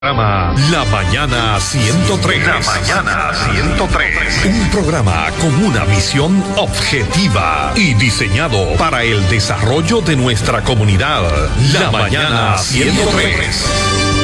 Programa La Mañana 103. La Mañana 103. Un programa con una visión objetiva y diseñado para el desarrollo de nuestra comunidad. La Mañana 103.